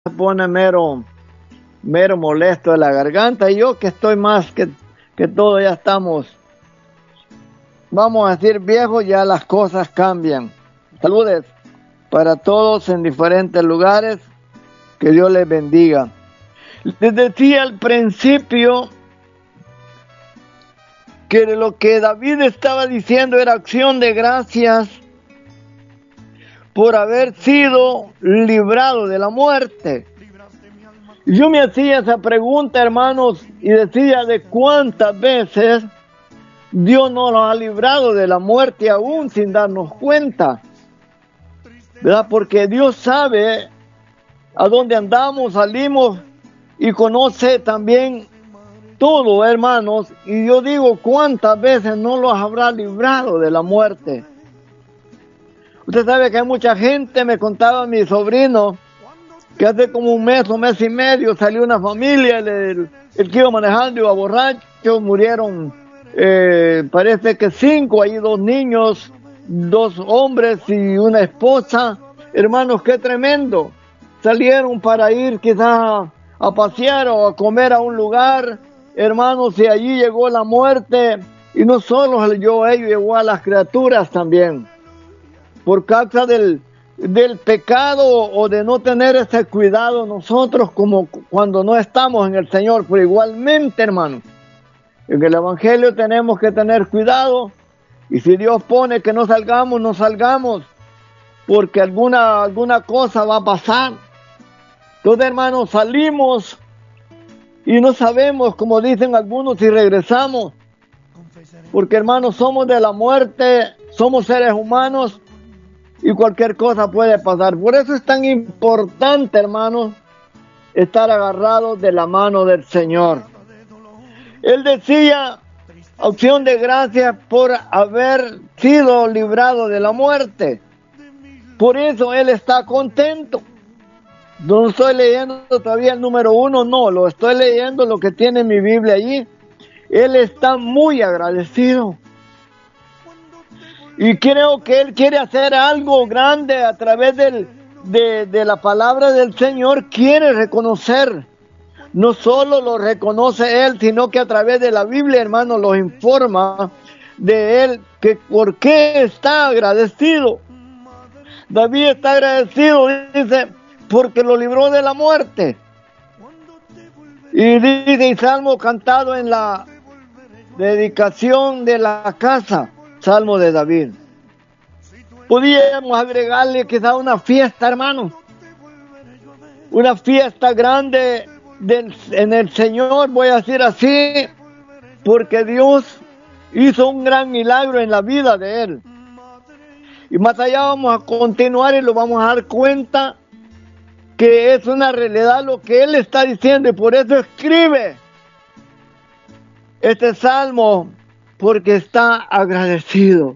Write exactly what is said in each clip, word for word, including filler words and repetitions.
se pone mero, mero molesto de la garganta, y yo que estoy más que, que todo, ya estamos, vamos a decir viejos, ya las cosas cambian. Saludes para todos en diferentes lugares, que Dios les bendiga. Les decía al principio que lo que David estaba diciendo era acción de gracias por haber sido librado de la muerte. Yo me hacía esa pregunta, hermanos, y decía de cuántas veces Dios nos ha librado de la muerte aún sin darnos cuenta, ¿verdad? Porque Dios sabe a dónde andamos, salimos, y conoce también todo, hermanos. Y yo digo, ¿cuántas veces no los habrá librado de la muerte? Usted sabe que hay mucha gente, me contaba mi sobrino, que hace como un mes o mes y medio salió una familia, el, el, el que iba manejando iba borracho, murieron, eh, parece que cinco, ahí dos niños, dos hombres y una esposa. Hermanos, qué tremendo. Salieron para ir quizás a pasear o a comer a un lugar, hermanos, y allí llegó la muerte, y no solo llegó a ellos, llegó a las criaturas también, por causa del, del pecado o de no tener ese cuidado nosotros como cuando no estamos en el Señor. Pero igualmente, hermanos, en el Evangelio tenemos que tener cuidado, y si Dios pone que no salgamos, no salgamos, porque alguna, alguna cosa va a pasar. Entonces, hermanos, salimos y no sabemos, como dicen algunos, si regresamos, porque, hermanos, somos de la muerte, somos seres humanos y cualquier cosa puede pasar. Por eso es tan importante, hermanos, estar agarrados de la mano del Señor. Él decía, acción de gracias por haber sido librado de la muerte. Por eso Él está contento. No estoy leyendo todavía el número uno, no, lo estoy leyendo lo que tiene mi Biblia allí. Él está muy agradecido. Y creo que Él quiere hacer algo grande a través del, de, de la palabra del Señor. Quiere reconocer, no solo lo reconoce Él, sino que a través de la Biblia, hermano, los informa de Él, que por qué está agradecido. David está agradecido, dice, porque lo libró de la muerte. Y dice el salmo cantado en la dedicación de la casa, salmo de David. Podríamos agregarle quizá una fiesta, hermano, una fiesta grande del, en el Señor, voy a decir así, porque Dios hizo un gran milagro en la vida de Él. Y más allá vamos a continuar y lo vamos a dar cuenta que es una realidad lo que Él está diciendo, y por eso escribe este salmo, porque está agradecido.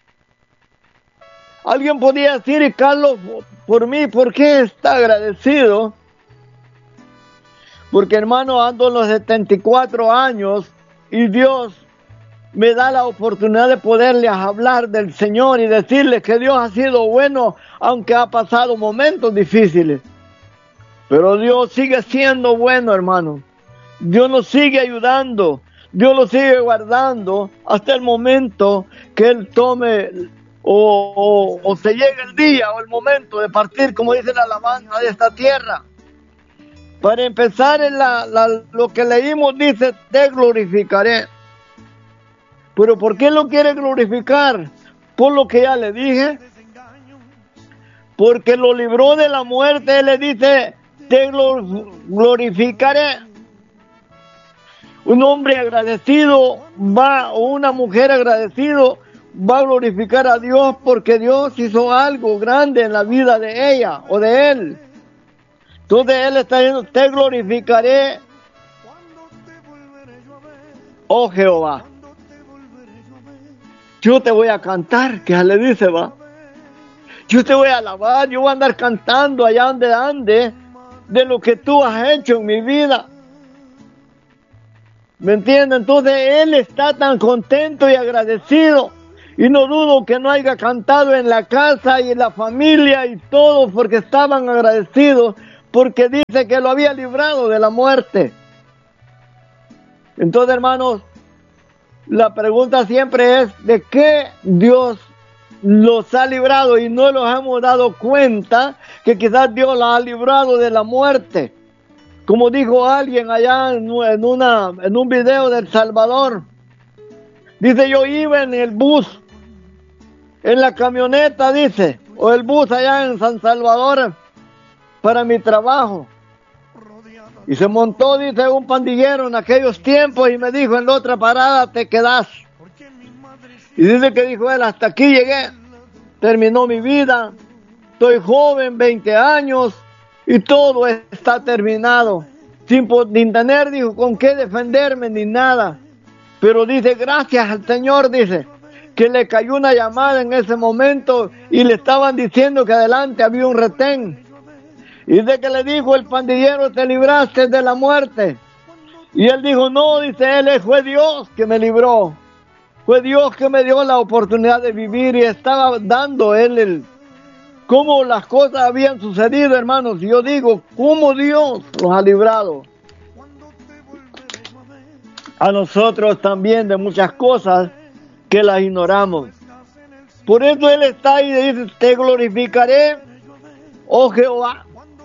Alguien podría decir, y Carlos, por mí, ¿por qué está agradecido? Porque, hermano, ando en los setenta y cuatro años y Dios me da la oportunidad de poderles hablar del Señor y decirles que Dios ha sido bueno, aunque ha pasado momentos difíciles. Pero Dios sigue siendo bueno, hermano. Dios nos sigue ayudando. Dios lo sigue guardando hasta el momento que Él tome o, o, o se llegue el día o el momento de partir, como dice la alabanza de esta tierra. Para empezar, en la, la, lo que leímos dice, te glorificaré. Pero ¿por qué lo quiere glorificar? Por lo que ya le dije. Porque lo libró de la muerte. Él le dice, te glorificaré. Un hombre agradecido va, o una mujer agradecido va a glorificar a Dios, porque Dios hizo algo grande en la vida de ella o de él. Entonces Él está diciendo, te glorificaré, oh Jehová. Yo te voy a cantar, que ya le dice, va. Yo te voy a alabar, yo voy a andar cantando allá donde ande de lo que tú has hecho en mi vida. ¿Me entiendes? Entonces Él está tan contento y agradecido. Y no dudo que no haya cantado en la casa y en la familia y todo, porque estaban agradecidos porque dice que lo había librado de la muerte. Entonces, hermanos, la pregunta siempre es, ¿de qué Dios los ha librado? Y no nos hemos dado cuenta que quizás Dios los ha librado de la muerte. Como dijo alguien allá en, una, en un video de El Salvador, dice, yo iba en el bus, en la camioneta, dice, o el bus allá en San Salvador, para mi trabajo. Y se montó, dice, un pandillero en aquellos tiempos y me dijo, en la otra parada te quedás. Y dice que dijo él, hasta aquí llegué, terminó mi vida, estoy joven, veinte años, y todo está terminado. Sin, sin tener, dijo, con qué defenderme ni nada. Pero dice, gracias al Señor, dice, que le cayó una llamada en ese momento y le estaban diciendo que adelante había un retén. Y de que le dijo el pandillero, te libraste de la muerte. Y él dijo, no, dice él, fue Dios que me libró. Fue Dios que me dio la oportunidad de vivir y estaba dando él el, cómo las cosas habían sucedido, hermanos. Y yo digo, cómo Dios los ha librado. A nosotros también de muchas cosas que las ignoramos. Por eso él está ahí y dice, te glorificaré, oh Jehová.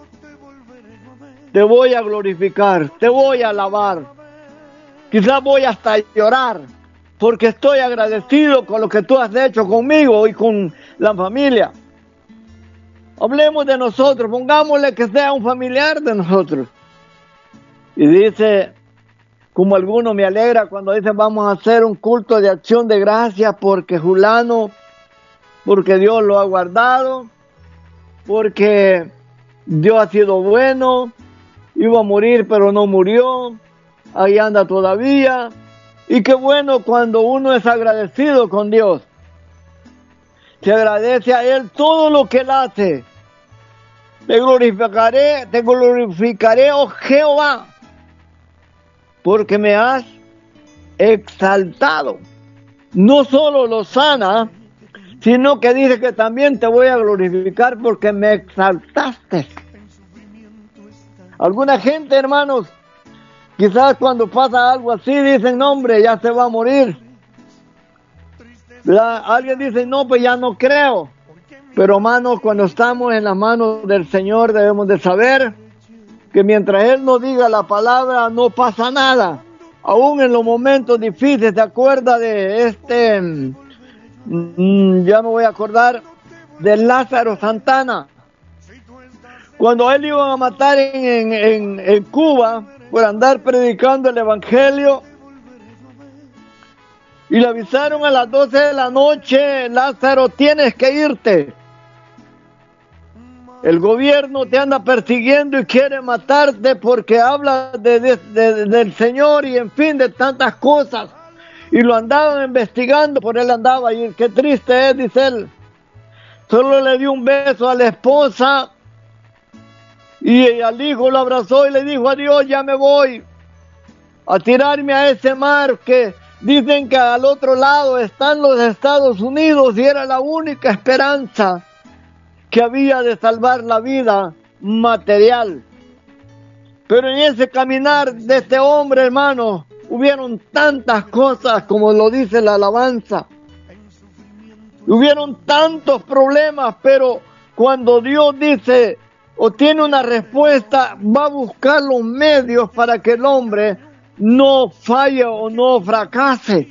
Te voy a glorificar, te voy a alabar. Quizás voy hasta llorar, porque estoy agradecido con lo que tú has hecho conmigo y con la familia. Hablemos de nosotros, pongámosle que sea un familiar de nosotros. Y dice, como alguno me alegra cuando dicen vamos a hacer un culto de acción de gracias porque Julano, porque Dios lo ha guardado, porque Dios ha sido bueno, iba a morir pero no murió, ahí anda todavía. Y qué bueno cuando uno es agradecido con Dios. Se agradece a Él todo lo que Él hace. Te glorificaré, te glorificaré, oh Jehová, porque me has exaltado. No solo lo sana, sino que dice que también te voy a glorificar porque me exaltaste. Alguna gente, hermanos, quizás cuando pasa algo así, dicen, no hombre, ya se va a morir. ¿Verdad? Alguien dice, no, pues ya no creo. Pero hermanos, cuando estamos en las manos del Señor, debemos de saber que mientras Él nos diga la palabra, no pasa nada. Aún en los momentos difíciles, ¿te acuerdas de este? Mmm, ya me voy a acordar de Lázaro Santana. Cuando él iba a matar en, en, en, en Cuba por andar predicando el Evangelio, y le avisaron a las doce de la noche, Lázaro, tienes que irte. El gobierno te anda persiguiendo y quiere matarte porque habla de, de, de, del Señor y en fin de tantas cosas. Y lo andaban investigando, por él andaba y qué triste es, dice él. Solo le dio un beso a la esposa y al hijo lo abrazó y le dijo, adiós, ya me voy a tirarme a ese mar que dicen que al otro lado están los Estados Unidos y era la única esperanza que había de salvar la vida material. Pero en ese caminar de este hombre, hermano, hubieron tantas cosas como lo dice la alabanza. Hubieron tantos problemas, pero cuando Dios dice o tiene una respuesta, va a buscar los medios para que el hombre no falle o no fracase.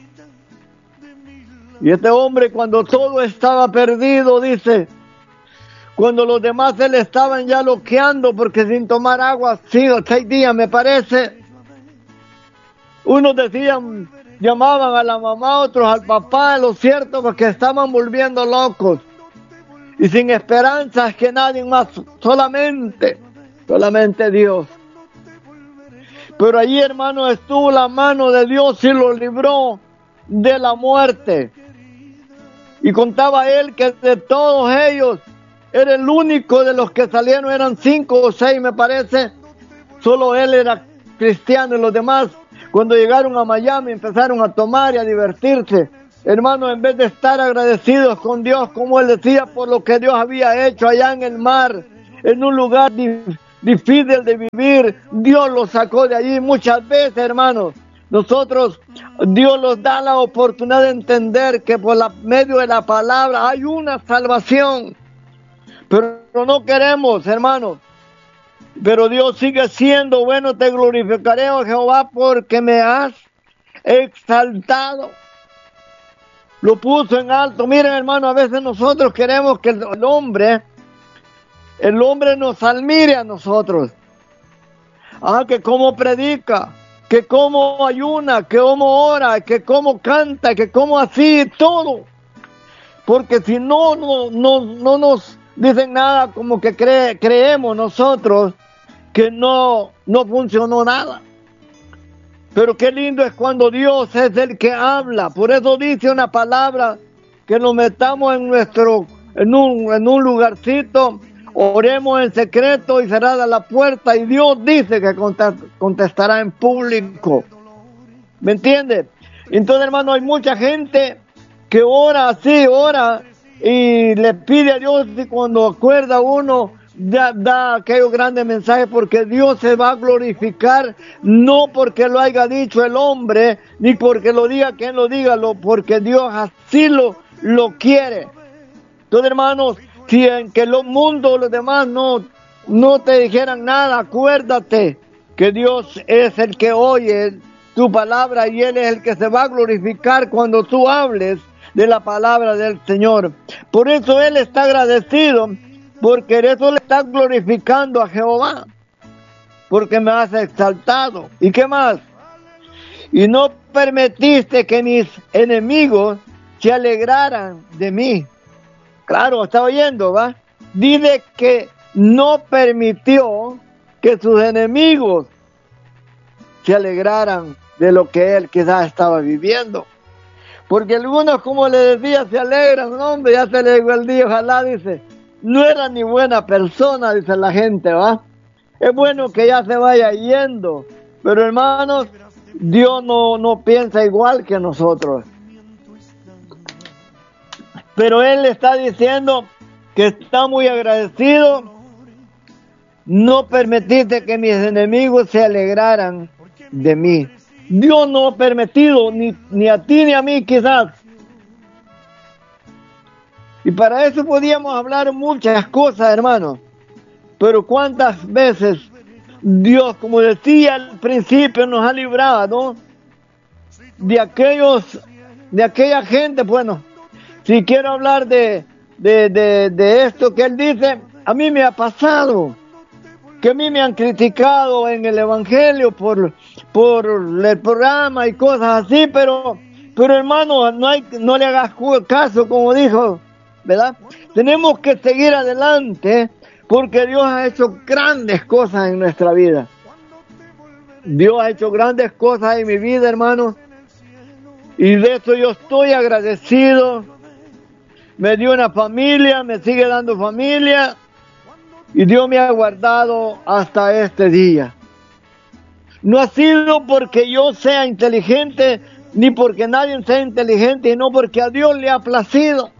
Y este hombre, cuando todo estaba perdido, dice, cuando los demás se le estaban ya loqueando porque sin tomar agua, sí, seis días me parece, unos decían, llamaban a la mamá, otros al papá, lo cierto, porque estaban volviendo locos. Y sin esperanzas que nadie más, solamente, solamente Dios. Pero allí, hermano, estuvo la mano de Dios y lo libró de la muerte. Y contaba él que de todos ellos, era el único de los que salieron, eran cinco o seis me parece, solo él era cristiano y los demás, cuando llegaron a Miami, empezaron a tomar y a divertirse. Hermano, en vez de estar agradecidos con Dios, como él decía, por lo que Dios había hecho allá en el mar, en un lugar difícil de vivir, Dios los sacó de allí. Muchas veces, hermanos, nosotros, Dios nos da la oportunidad de entender que por la, medio de la palabra hay una salvación. Pero no queremos, hermanos. Pero Dios sigue siendo bueno. Te glorificaré, oh Jehová, porque me has exaltado. Lo puso en alto. Miren, hermano, a veces nosotros queremos que el hombre, el hombre nos admire a nosotros. Ah, que cómo predica, que cómo ayuna, que cómo ora, que cómo canta, que cómo así, todo. Porque si no, no, no, no nos dicen nada, como que cree, creemos nosotros que no, no funcionó nada. Pero qué lindo es cuando Dios es el que habla. Por eso dice una palabra, que nos metamos en nuestro, en un, en un lugarcito, oremos en secreto y cerrada la puerta, y Dios dice que contestará en público. ¿Me entiende? Entonces, hermano, hay mucha gente que ora así, ora y le pide a Dios, y cuando acuerda uno, Da, da aquellos grandes mensajes, porque Dios se va a glorificar, no porque lo haya dicho el hombre, ni porque lo diga quien lo diga, lo, porque Dios así lo, lo quiere. Entonces, hermanos, si en que los mundos, los demás no, no te dijeran nada, acuérdate que Dios es el que oye tu palabra, y Él es el que se va a glorificar cuando tú hables de la palabra del Señor. Por eso Él está agradecido, porque eso le está glorificando a Jehová, porque me has exaltado. ¿Y qué más? Y no permitiste que mis enemigos se alegraran de mí. Claro, está oyendo, ¿va? Dice que no permitió que sus enemigos se alegraran de lo que él quizás estaba viviendo. Porque algunos, como le decía, se alegran, no, hombre, ya se le llegó el día, ojalá, dice. No era ni buena persona, dice la gente, ¿va? Es bueno que ya se vaya yendo, pero hermanos, Dios no, no piensa igual que nosotros. Pero Él está diciendo que está muy agradecido. No permitiste que mis enemigos se alegraran de mí. Dios no ha permitido, ni, ni a ti ni a mí quizás. Y para eso podíamos hablar muchas cosas, hermanos. Pero cuántas veces Dios, como decía al principio, nos ha librado de aquellos, de aquella gente. Bueno, si quiero hablar de, de, de, de esto que Él dice, a mí me ha pasado, que a mí me han criticado en el Evangelio por, por el programa y cosas así, pero, pero hermano, no, hay, no le hagas caso, como dijo, ¿verdad? Tenemos que seguir adelante, porque Dios ha hecho grandes cosas en nuestra vida. Dios ha hecho grandes cosas en mi vida, hermano, y de eso yo estoy agradecido. Me dio una familia, me sigue dando familia, y Dios me ha guardado hasta este día. No ha sido porque yo sea inteligente, ni porque nadie sea inteligente, sino porque a Dios le ha placido.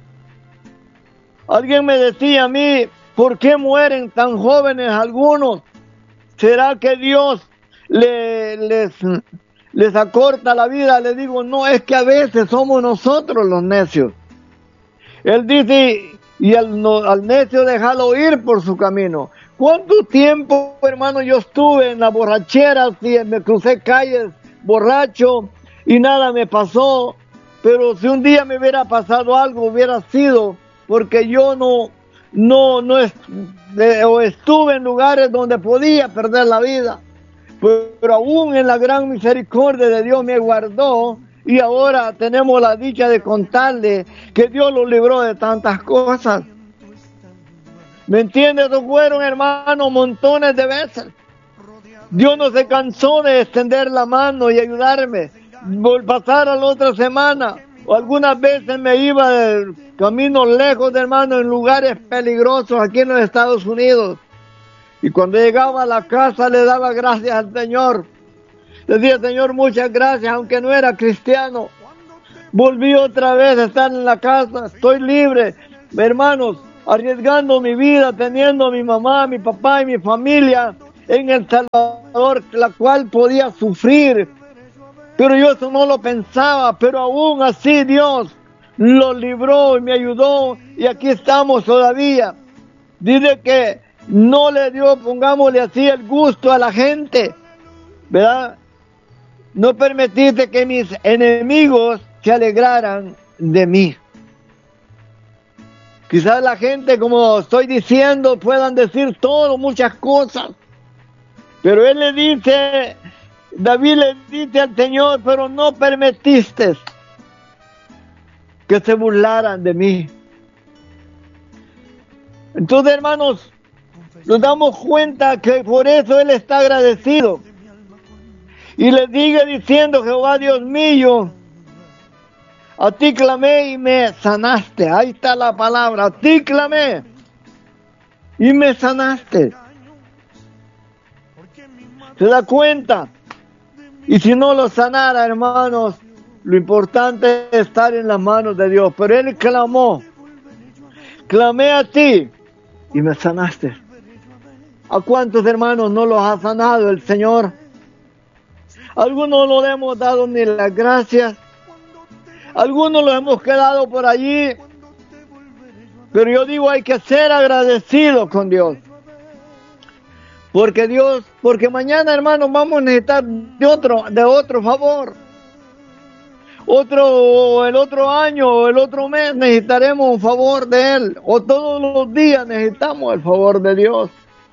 Alguien me decía a mí, ¿por qué mueren tan jóvenes algunos? ¿Será que Dios le, les, les acorta la vida? Le digo, no, es que a veces somos nosotros los necios. Él dice, y al, no, al necio déjalo ir por su camino. ¿Cuánto tiempo, hermano, yo estuve en la borrachera, y me crucé calles borracho y nada me pasó? Pero si un día me hubiera pasado algo, hubiera sido porque yo no, no, no est de, o estuve en lugares donde podía perder la vida. Pero, pero aún en la gran misericordia de Dios me guardó, y ahora tenemos la dicha de contarle que Dios lo libró de tantas cosas. ¿Me entiendes? Eso fueron, hermanos, montones de veces. Dios no se cansó de extender la mano y ayudarme. Por pasar a la otra semana, o algunas veces me iba de caminos lejos, de hermano, en lugares peligrosos aquí en los Estados Unidos. Y cuando llegaba a la casa le daba gracias al Señor. Decía, Señor, muchas gracias, aunque no era cristiano. Volví otra vez a estar en la casa, estoy libre. Hermanos, arriesgando mi vida, teniendo a mi mamá, mi papá y mi familia en El Salvador, la cual podía sufrir. Pero yo eso no lo pensaba, pero aún así Dios lo libró y me ayudó, y aquí estamos todavía. Dice que no le dio, pongámosle así, el gusto a la gente, ¿verdad? No permitiste que mis enemigos se alegraran de mí. Quizás la gente, como estoy diciendo, puedan decir todo, muchas cosas. Pero él le dice, David le dice al Señor, pero no permitiste que se burlaran de mí. Entonces, hermanos, nos damos cuenta que por eso él está agradecido. Y le sigue diciendo, Jehová Dios mío, a ti clamé y me sanaste. Ahí está la palabra, a ti clamé y me sanaste. ¿Se da cuenta? Y si no lo sanara, hermanos, lo importante es estar en las manos de Dios. Pero él clamó, clamé a ti y me sanaste. ¿A cuántos hermanos no los ha sanado el Señor? Algunos no le hemos dado ni las gracias. Algunos los hemos quedado por allí. Pero yo digo, hay que ser agradecidos con Dios. Porque Dios, porque mañana, hermanos, vamos a necesitar de otro, de otro favor. Otro, el otro año o el otro mes necesitaremos un favor de Él. O todos los días necesitamos el favor de Dios.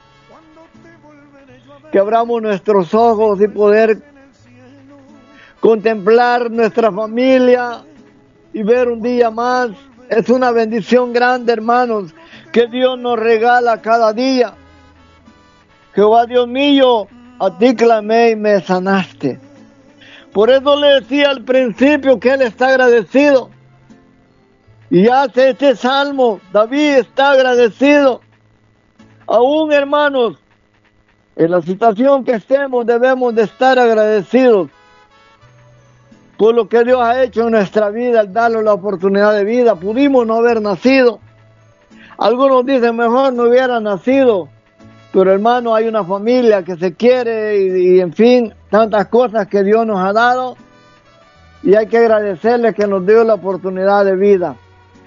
Que abramos nuestros ojos y poder contemplar nuestra familia y ver un día más. Es una bendición grande, hermanos, que Dios nos regala cada día. Jehová Dios mío, a ti clamé y me sanaste. Por eso le decía al principio que él está agradecido. Y hace este salmo, David está agradecido. Aún, hermanos, en la situación que estemos debemos de estar agradecidos por lo que Dios ha hecho en nuestra vida al darnos la oportunidad de vida. Pudimos no haber nacido. Algunos dicen mejor no hubiera nacido. Pero hermano, hay una familia que se quiere y, y en fin, tantas cosas que Dios nos ha dado. Y hay que agradecerle que nos dio la oportunidad de vida.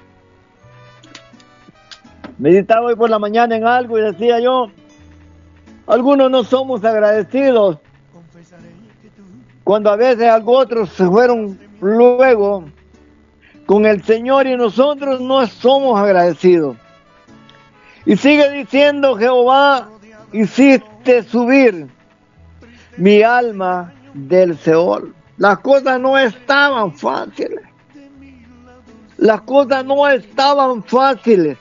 Meditaba hoy por la mañana en algo y decía yo, algunos no somos agradecidos. Cuando a veces otros se fueron luego con el Señor y nosotros no somos agradecidos. Y sigue diciendo, Jehová, hiciste subir mi alma del Seol. Las cosas no estaban fáciles. Las cosas no estaban fáciles.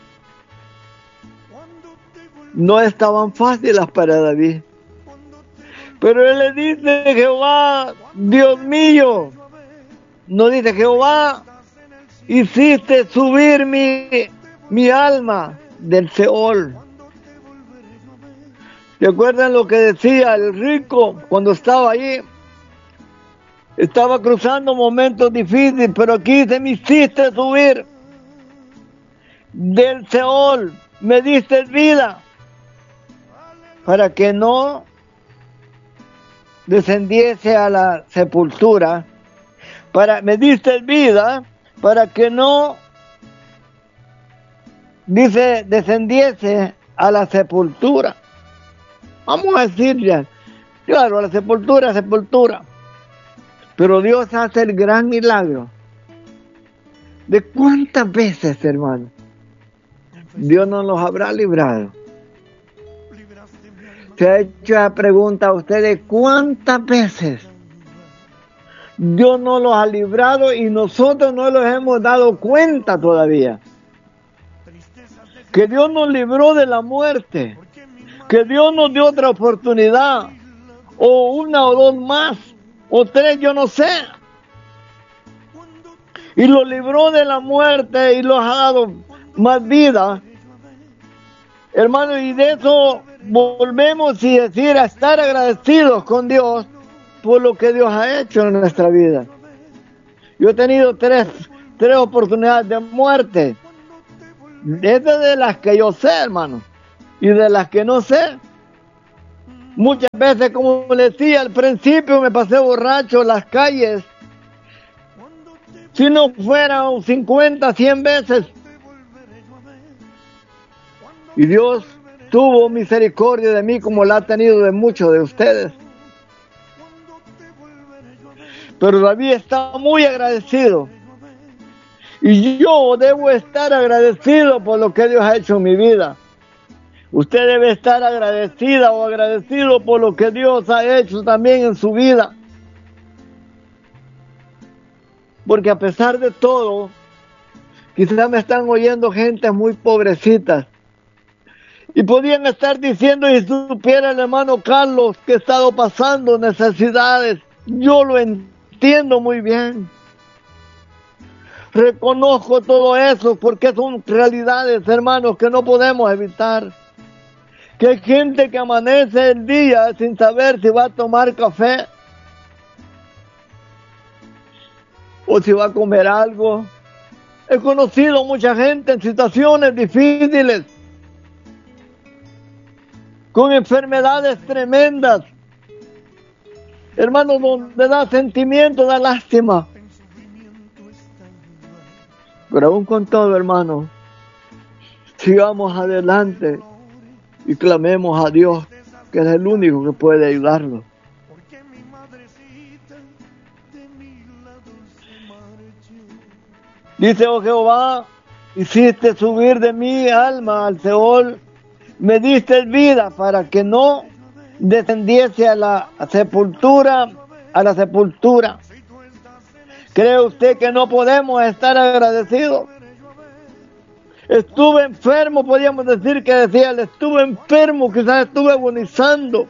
No estaban fáciles para David. Pero él le dice, Jehová, Dios mío. No dice, Jehová, hiciste subir mi, mi alma del Seol. ¿Recuerdan lo que decía el rico cuando estaba allí? Estaba cruzando momentos difíciles, pero aquí te me hiciste subir del Seol, me diste vida, para que no descendiese a la sepultura, para, me diste vida, para que no, dice, descendiese a la sepultura. Vamos a decirle, claro, a la sepultura, sepultura. Pero Dios hace el gran milagro. ¿De cuántas veces, hermano, Dios nos los habrá librado? Se ha hecho la pregunta a ustedes, ¿cuántas veces Dios nos los ha librado y nosotros no los hemos dado cuenta todavía? Que Dios nos libró de la muerte, que Dios nos dio otra oportunidad, o una o dos más, o tres, yo no sé. Y los libró de la muerte y los ha dado más vida. Hermano, y de eso volvemos y decir a estar agradecidos con Dios por lo que Dios ha hecho en nuestra vida. Yo he tenido tres, tres oportunidades de muerte. Es de las que yo sé, hermano, y de las que no sé. Muchas veces, como les decía al principio, me pasé borracho en las calles. Si no fueran cincuenta, cien veces. Y Dios tuvo misericordia de mí como la ha tenido de muchos de ustedes. Pero David está muy agradecido. Y yo debo estar agradecido por lo que Dios ha hecho en mi vida. Usted debe estar agradecida o agradecido por lo que Dios ha hecho también en su vida. Porque a pesar de todo, quizás me están oyendo gente muy pobrecitas. Y podían estar diciendo, y si supiera el hermano Carlos que he estado pasando necesidades, yo lo entiendo muy bien. Reconozco todo eso porque son realidades, hermanos, que no podemos evitar. Que hay gente que amanece el día sin saber si va a tomar café o si va a comer algo. He conocido mucha gente en situaciones difíciles, con enfermedades tremendas, hermanos, donde da sentimiento, da lástima. Pero aún con todo, hermano, sigamos adelante y clamemos a Dios, que es el único que puede ayudarnos. Dice, oh Jehová, hiciste subir de mi alma al Seol, me diste vida para que no descendiese a la sepultura, a la sepultura. ¿Cree usted que no podemos estar agradecidos? Estuve enfermo, podríamos decir que decía, estuve enfermo, quizás estuve agonizando,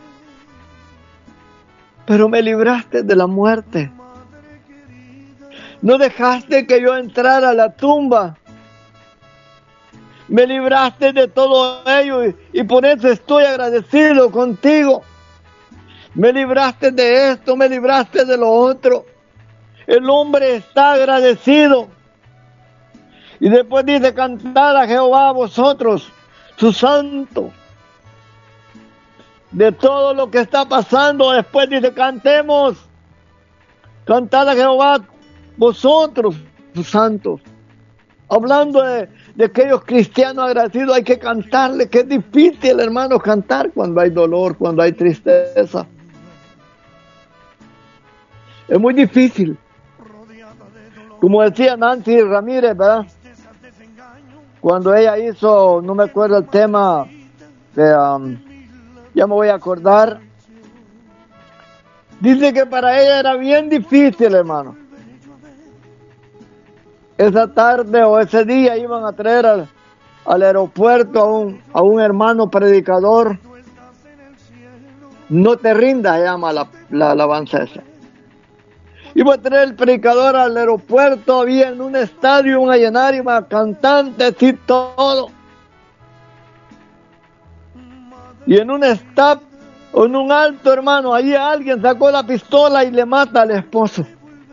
pero me libraste de la muerte. No dejaste que yo entrara a la tumba. Me libraste de todo ello y, y por eso estoy agradecido contigo. Me libraste de esto, me libraste de lo otro. El hombre está agradecido. Y después dice, cantad a Jehová vosotros, su santo. De todo lo que está pasando, después dice, cantemos. Cantad a Jehová vosotros, sus santos. Hablando de, de aquellos cristianos agradecidos, hay que cantarle, que es difícil, hermano, cantar cuando hay dolor, cuando hay tristeza. Es muy difícil. Como decía Nancy Ramírez, ¿verdad? Cuando ella hizo, no me acuerdo el tema, de, um, ya me voy a acordar. Dice que para ella era bien difícil, hermano. Esa tarde o ese día iban a traer al, al aeropuerto a un, a un hermano predicador. No te rindas, se llama la, la alabanza esa. Iba a traer el predicador al aeropuerto, había en un estadio una llenaria, cantantes y todo. Y en un stop, en un alto, hermano, allí alguien sacó la pistola y le mata al esposo.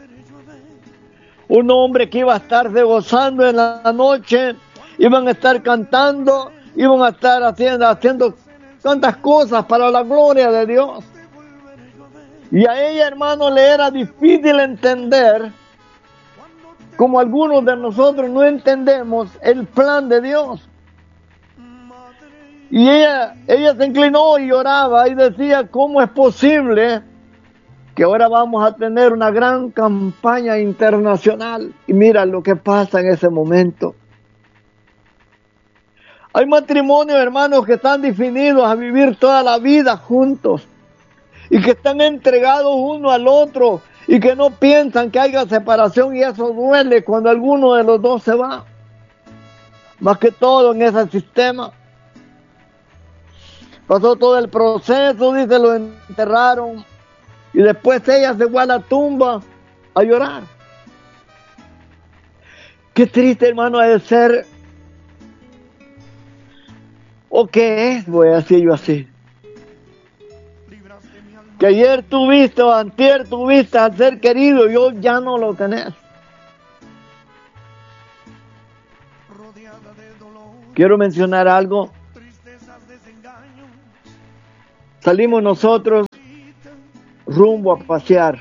Un hombre que iba a estarse gozando en la noche, iban a estar cantando, iban a estar haciendo, haciendo tantas cosas para la gloria de Dios. Y a ella, hermano, le era difícil entender, como algunos de nosotros no entendemos el plan de Dios. Y ella, ella se inclinó y oraba y decía, ¿cómo es posible que ahora vamos a tener una gran campaña internacional? Y mira lo que pasa en ese momento. Hay matrimonios, hermanos, que están definidos a vivir toda la vida juntos y que están entregados uno al otro y que no piensan que haya separación, y eso duele cuando alguno de los dos se va. Más que todo en ese sistema. Pasó todo el proceso, dice, lo enterraron. Y después ella se fue a la tumba a llorar. Qué triste, hermano, es ser, o qué es, voy a decir yo así. Que ayer tuviste o antier tuviste al ser querido y hoy ya no lo tenés. quiero mencionar algo. Salimos nosotros rumbo a pasear,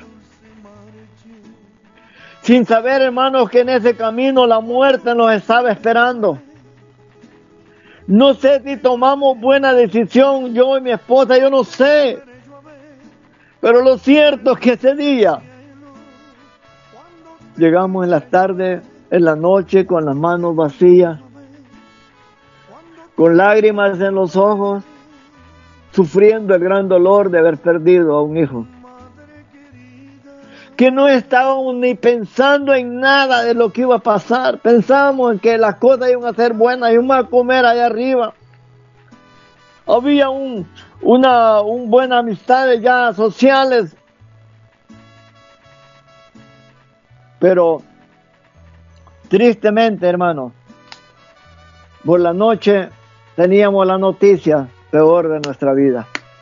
sin saber, hermanos, que en ese camino la muerte nos estaba esperando. No sé si tomamos buena decisión, yo y mi esposa, yo no sé. Pero lo cierto es que ese día llegamos en la tarde, en la noche, con las manos vacías, con lágrimas en los ojos, sufriendo el gran dolor de haber perdido a un hijo. Que no estábamos ni pensando en nada de lo que iba a pasar. Pensábamos en que las cosas iban a ser buenas, íbamos a comer allá arriba. Había un, una un buena amistades ya sociales. Pero tristemente, hermano, por la noche teníamos la noticia peor de nuestra vida.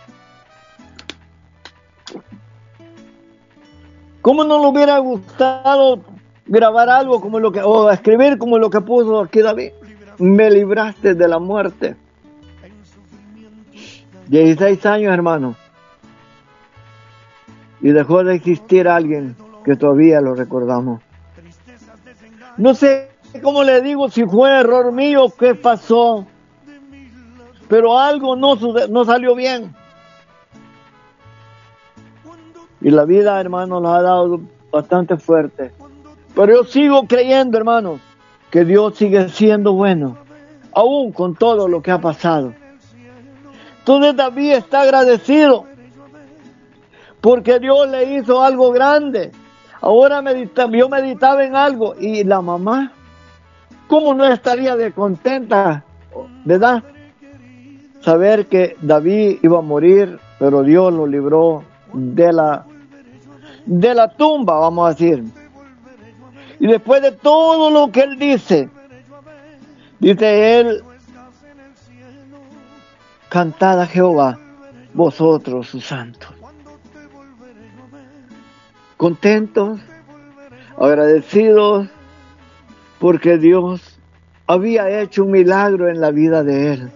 ¿Cómo no le hubiera gustado grabar algo como lo que, o escribir como lo que puso aquí David? Me libraste de la muerte. dieciséis años, hermano. Y dejó de existir alguien que todavía lo recordamos. No sé cómo le digo, si fue error mío, qué pasó. Pero algo no, no salió bien. Y la vida, hermano, nos ha dado bastante fuerte. Pero yo sigo creyendo, hermano, que Dios sigue siendo bueno, aún con todo lo que ha pasado. Entonces David está agradecido, porque Dios le hizo algo grande. Ahora medita, yo meditaba en algo, y la mamá, ¿cómo no estaría de contenta, verdad? Saber que David iba a morir, pero Dios lo libró de la, de la tumba, vamos a decir. Y después de todo lo que él dice, dice él, cantad a Jehová, vosotros sus santos. Contentos, agradecidos, porque Dios había hecho un milagro en la vida de él.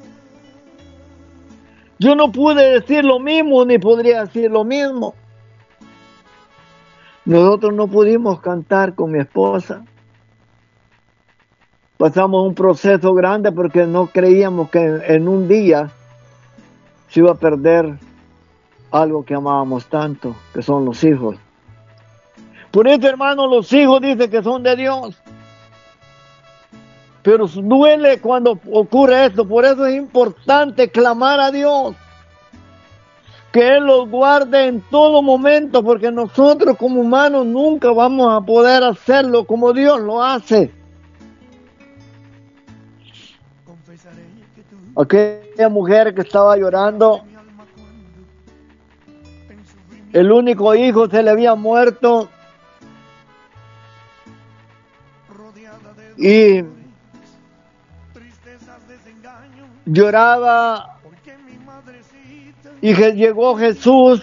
Yo no pude decir lo mismo, ni podría decir lo mismo. Nosotros no pudimos cantar con mi esposa. Pasamos un proceso grande porque no creíamos que en un día se iba a perder algo que amábamos tanto, que son los hijos. Por eso, hermano, los hijos dicen que son de Dios. Pero duele cuando ocurre esto. Por eso es importante clamar a Dios, que Él los guarde en todo momento, porque nosotros como humanos nunca vamos a poder hacerlo como Dios lo hace. Aquella mujer que estaba llorando, el único hijo se le había muerto, y lloraba, y llegó Jesús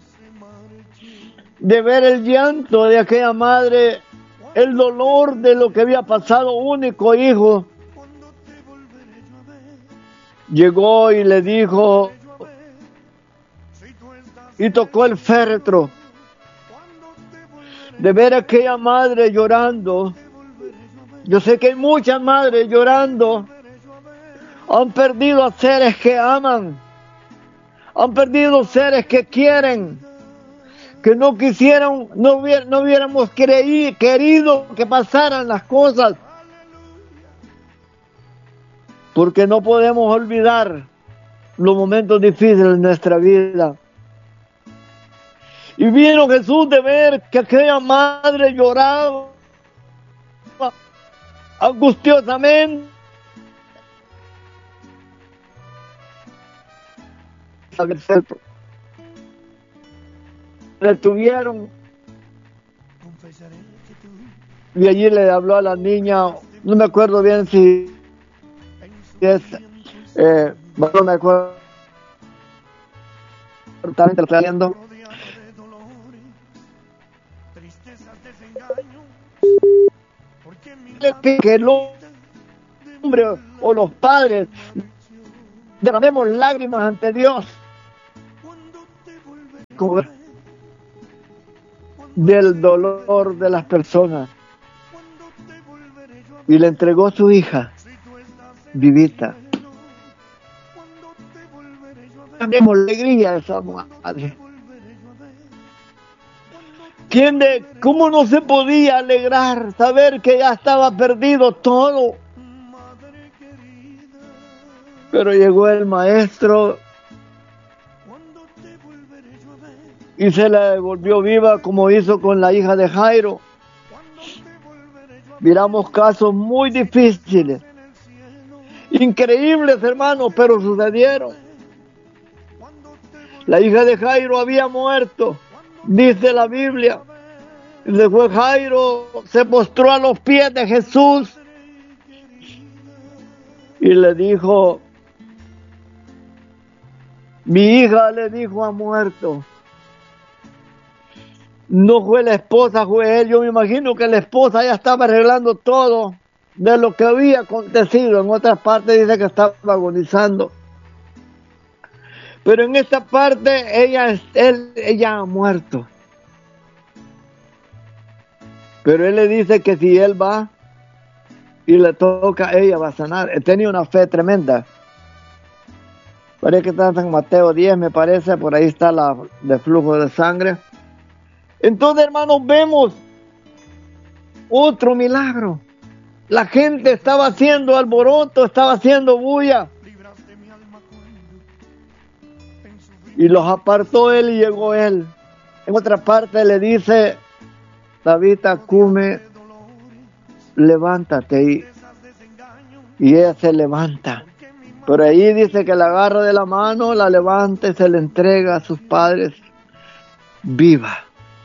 de ver el llanto de aquella madre, el dolor de lo que había pasado, único hijo. Llegó y le dijo, y tocó el féretro, de ver a aquella madre llorando. Yo sé que hay muchas madres llorando, han perdido a seres que aman, han perdido seres que quieren, que no quisieran, no, hubiera, no hubiéramos creí, querido que pasaran las cosas, porque no podemos olvidar los momentos difíciles de nuestra vida. Y vino Jesús de ver que aquella madre lloraba angustiosamente. Le tuvieron, y allí le habló a la niña, no me acuerdo bien si es, eh, no me acuerdo, totalmente lo está viendo. Que lo hombres o los padres derramemos lágrimas ante Dios del dolor de las personas, y le entregó su hija vivita. Tenemos alegría a esa madre. ¿Quién de, ¿Cómo no se podía alegrar saber que ya estaba perdido todo? Pero llegó el maestro y se la devolvió viva, como hizo con la hija de Jairo. Miramos casos muy difíciles, increíbles, hermanos, pero sucedieron. La hija de Jairo había muerto, dice la Biblia. Y después Jairo se postró a los pies de Jesús y le dijo: mi hija, le dijo, ha muerto. No fue la esposa, fue él. Yo me imagino que la esposa ya estaba arreglando todo de lo que había acontecido. En otras partes dice que estaba agonizando. Pero en esta parte ella, él, ella ha muerto. Pero él le dice que si él va y le toca, ella va a sanar. Él tenía una fe tremenda. Parece que está en San Mateo diez, me parece. Por ahí está la de flujo de sangre. Entonces, hermanos, vemos otro milagro. La gente estaba haciendo alboroto, estaba haciendo bulla. Y los apartó él y llegó él. En otra parte le dice: Tabita, come, levántate. Y, y ella se levanta. Pero ahí dice que la agarra de la mano, la levanta y se le entrega a sus padres viva.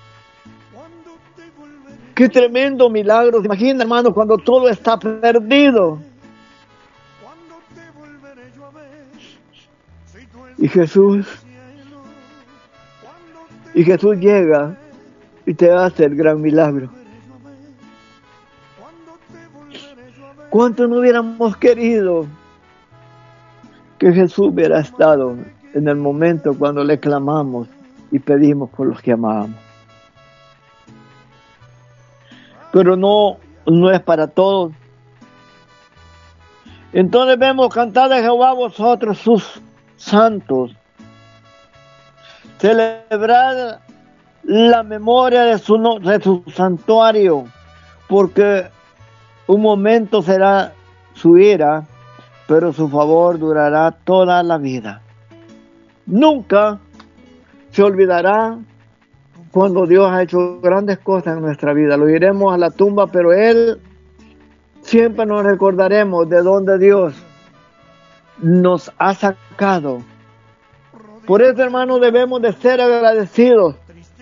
Qué tremendo milagro. ¿Se imagina, hermano, cuando todo está perdido? Y Jesús, y Jesús llega y te hace el gran milagro. ¿Cuánto no hubiéramos querido que Jesús hubiera estado en el momento cuando le clamamos y pedimos por los que amábamos? Pero no, no es para todos. Entonces vemos: cantad a Jehová vosotros sus santos, celebrad la memoria de su, no, de su santuario, porque un momento será su ira, pero su favor durará toda la vida. Nunca se olvidará cuando Dios ha hecho grandes cosas en nuestra vida. Lo iremos a la tumba, pero Él siempre nos recordaremos de dónde Dios nos ha sacado. Por eso, hermanos, debemos de ser agradecidos.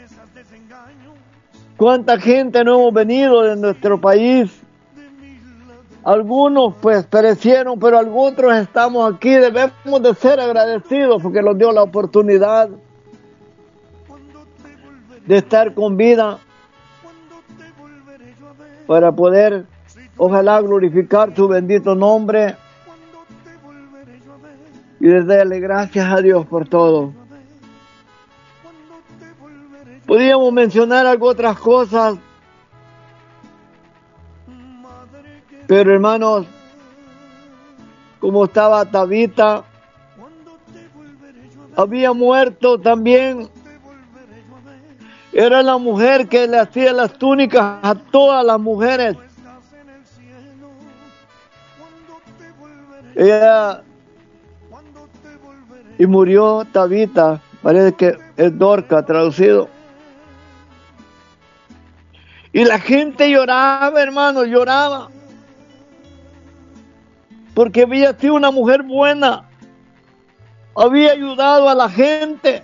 ¿Cuánta gente no hemos venido de nuestro país? Algunos pues perecieron, pero algunos estamos aquí. Debemos de ser agradecidos porque nos dio la oportunidad de estar con vida para poder, ojalá, glorificar su bendito nombre y darle gracias a Dios por todo. Podríamos mencionar algo, otras cosas, pero hermanos, como estaba Tabita, había muerto también. Era la mujer que le hacía las túnicas a todas las mujeres. Ella, y murió Tabita, parece que es Dorca traducido. Y la gente lloraba, hermano, lloraba. Porque había sido una mujer buena. Había ayudado a la gente.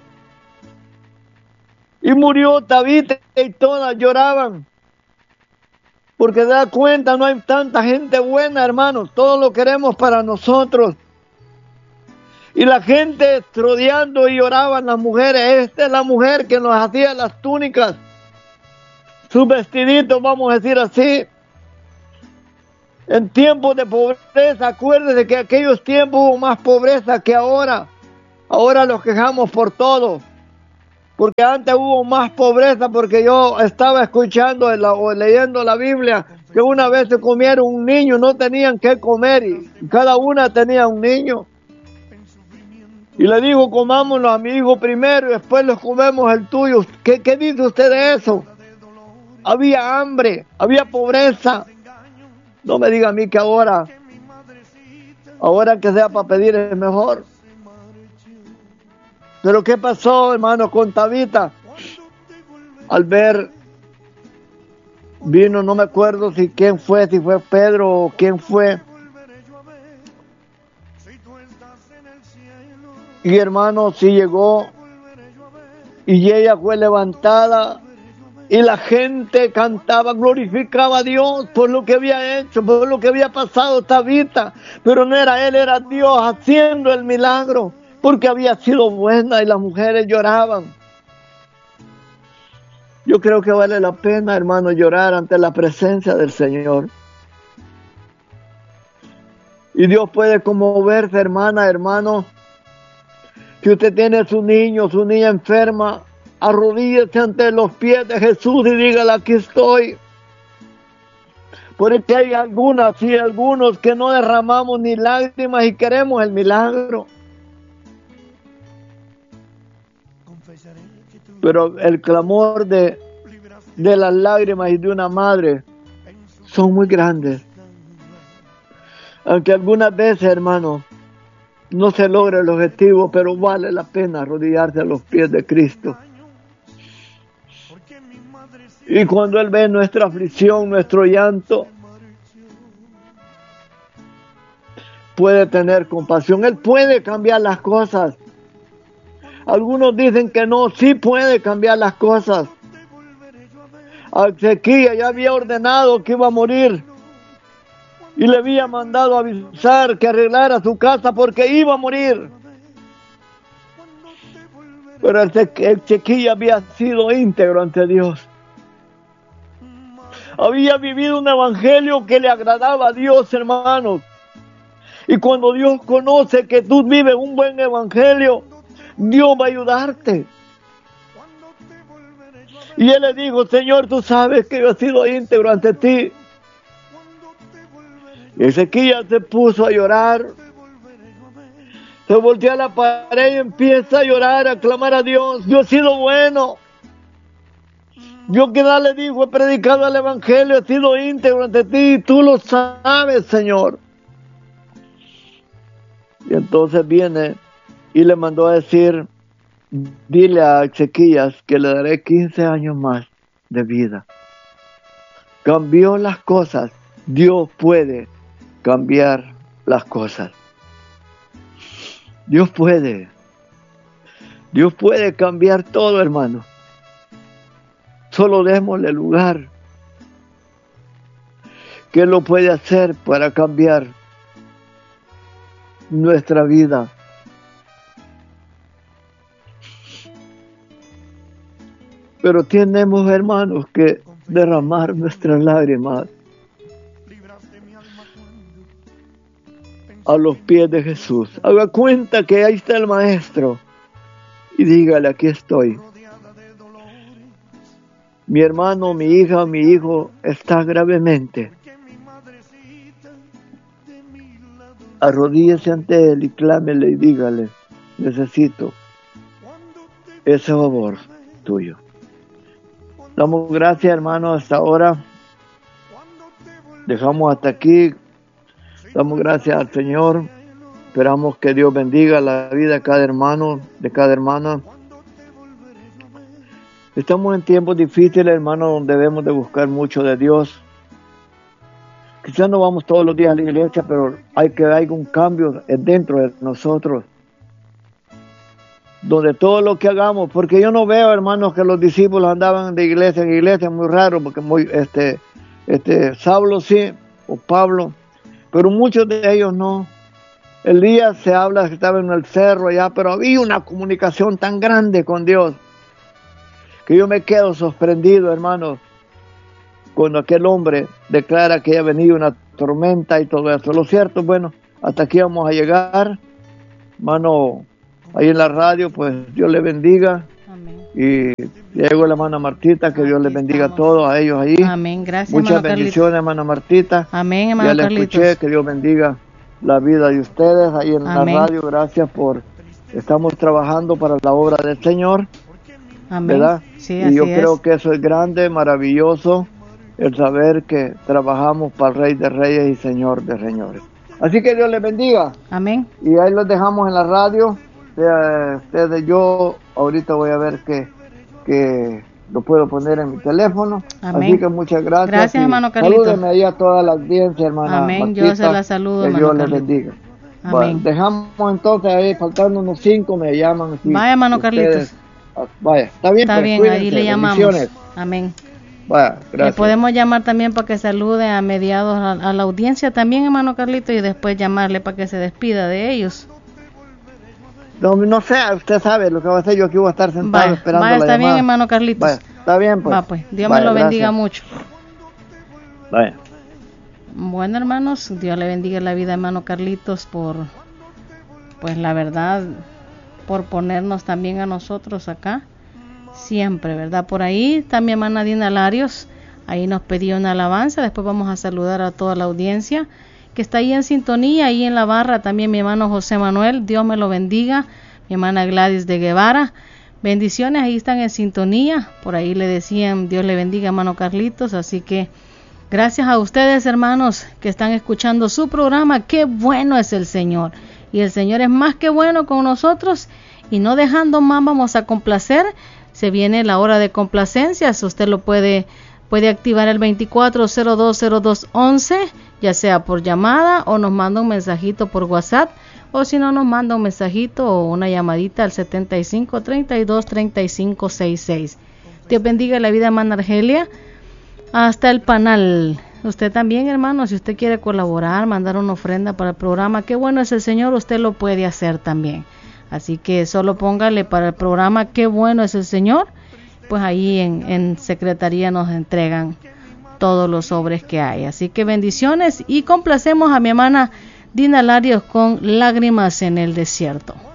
Y murió Tabita y todas lloraban. Porque da cuenta, no hay tanta gente buena, hermanos. Todo lo queremos para nosotros. Y la gente rodeando y lloraban las mujeres. Esta es la mujer que nos hacía las túnicas. Sus vestiditos, vamos a decir así. En tiempos de pobreza, acuérdese que aquellos tiempos hubo más pobreza que ahora. Ahora nos quejamos por todo. Porque antes hubo más pobreza, porque yo estaba escuchando la, o leyendo la Biblia que una vez se comieron un niño, no tenían qué comer y cada una tenía un niño. Y le digo, comámoslo a mi hijo primero y después los comemos el tuyo. ¿Qué, qué dice usted de eso? Había hambre, había pobreza. No me diga a mí que ahora, ahora que sea para pedir es mejor. Pero ¿qué pasó, hermano, con Tabita? Al ver, vino, no me acuerdo si quién fue, si fue Pedro o quién fue. Y hermano, sí llegó. Y ella fue levantada. Y la gente cantaba, glorificaba a Dios por lo que había hecho, por lo que había pasado Tabita. Pero no era él, era Dios haciendo el milagro. Porque había sido buena y las mujeres lloraban. Yo creo que vale la pena, hermano, llorar ante la presencia del Señor. Y Dios puede conmoverse, hermana, hermano. Si usted tiene su niño, su niña enferma, arrodíllese ante los pies de Jesús y dígale, aquí estoy. Porque hay algunas y algunos que no derramamos ni lágrimas y queremos el milagro. Pero el clamor de, de las lágrimas y de una madre son muy grandes. Aunque algunas veces, hermano, no se logra el objetivo, pero vale la pena arrodillarse a los pies de Cristo. Y cuando Él ve nuestra aflicción, nuestro llanto, puede tener compasión. Él puede cambiar las cosas. Algunos dicen que no, sí puede cambiar las cosas. A Ezequías ya había ordenado que iba a morir. Y le había mandado avisar que arreglara su casa porque iba a morir. Pero Ezequías había sido íntegro ante Dios. Había vivido un evangelio que le agradaba a Dios, hermanos. Y cuando Dios conoce que tú vives un buen evangelio, Dios va a ayudarte. Y él le dijo, Señor, tú sabes que yo he sido íntegro ante ti. Y Ezequías se puso a llorar. Se voltea a la pared y empieza a llorar, a clamar a Dios. Yo he sido bueno. Yo que le dijo, he predicado el evangelio, he sido íntegro ante ti. Tú lo sabes, Señor. Y entonces viene y le mandó a decir, dile a Ezequías que le daré quince años más de vida. Cambió las cosas. Dios puede cambiar las cosas. Dios puede. Dios puede cambiar todo, hermano. Solo démosle lugar. Que Él lo puede hacer para cambiar nuestra vida. Pero tenemos, hermanos, que derramar nuestras lágrimas a los pies de Jesús. Haga cuenta que ahí está el Maestro y dígale, aquí estoy. Mi hermano, mi hija, mi hijo está gravemente. Arrodíllese ante Él y clámele y dígale, necesito ese favor tuyo. Damos gracias, hermano, hasta ahora. Dejamos hasta aquí. Damos gracias al Señor. Esperamos que Dios bendiga la vida de cada hermano, de cada hermana. Estamos en tiempos difíciles, hermano, donde debemos de buscar mucho de Dios. Quizás no vamos todos los días a la iglesia, pero hay que hay un cambio dentro de nosotros. Donde todo lo que hagamos, porque yo no veo, hermanos, que los discípulos andaban de iglesia en iglesia, muy raro, porque muy, este, este, Saulo sí, o Pablo, pero muchos de ellos no. Elías se habla que estaba en el cerro allá, pero había una comunicación tan grande con Dios, que yo me quedo sorprendido, hermanos. cuando aquel hombre declara que ha venido una tormenta y todo eso. Lo cierto, bueno, hasta aquí vamos a llegar. Hermano, ahí en la radio, pues Dios le bendiga. Amén. Y llegó la hermana Martita, que Dios les bendiga a todos, a ellos ahí. Amén, gracias. Muchas hermano bendiciones, Carlitos. hermana Martita. Amén, hermano Ya le Carlitos. escuché, que Dios bendiga la vida de ustedes ahí en Amén. la radio. Gracias por, estamos trabajando para la obra del Señor, Amén. ¿verdad? Sí, y así yo es. creo que eso es grande, maravilloso, el saber que trabajamos para el Rey de Reyes y Señor de Señores. Así que Dios les bendiga. Amén. Y ahí los dejamos en la radio. Eh, Ustedes, yo ahorita voy a ver que, que lo puedo poner en mi teléfono. Amén. Así que muchas gracias. Gracias, y hermano Carlitos. salúdenme ahí a toda la audiencia, hermana Amén. Martita, Yo se la saludo, que hermano Dios les Carlitos. bendiga. Amén. Bueno, dejamos entonces ahí, faltando unos cinco, me llaman. si Vaya, hermano ustedes- Carlitos. ah, Vaya, está bien. Está pues, bien, cuídense, ahí le llamamos. bendiciones. Amén. Vaya, Le gracias. podemos llamar también para que salude a mediados a, a la audiencia también, hermano Carlito, y después llamarle para que se despida de ellos. No, no sé, usted sabe lo que va a hacer. Yo aquí voy a estar sentado Vaya, esperando vaya, la está bien, llamada. hermano Carlitos. Vaya, está bien, pues. Va, pues, Dios Vaya, me lo bendiga gracias. mucho. Vaya. Bueno, hermanos, Dios le bendiga la vida, hermano Carlitos, por, pues la verdad, por ponernos también a nosotros acá, siempre, ¿verdad? Por ahí está mi hermana Dina Larios, ahí nos pedía una alabanza, después vamos a saludar a toda la audiencia que está ahí en sintonía, ahí en la barra también mi hermano José Manuel, Dios me lo bendiga, mi hermana Gladys de Guevara, bendiciones, ahí están en sintonía, por ahí le decían Dios le bendiga, hermano Carlitos, así que gracias a ustedes, hermanos, que están escuchando su programa. Qué bueno es el Señor. Y el Señor es más que bueno con nosotros. Y no dejando más, vamos a complacer. Se viene la hora de complacencias. Usted lo puede, puede activar el veinticuatro cero dos cero dos once, ya sea por llamada o nos manda un mensajito por WhatsApp. O si no, nos manda un mensajito o una llamadita al setenta y cinco, treinta y dos, treinta y cinco, sesenta y seis. Dios bendiga la vida, hermana Argelia. Hasta el panal. Usted también, hermano, si usted quiere colaborar, mandar una ofrenda para el programa, qué bueno es el Señor, usted lo puede hacer también. Así que solo póngale para el programa, qué bueno es el Señor, pues ahí en, en Secretaría nos entregan todos los sobres que hay. Así que bendiciones y complacemos a mi hermana Dina Larios con Lágrimas en el Desierto.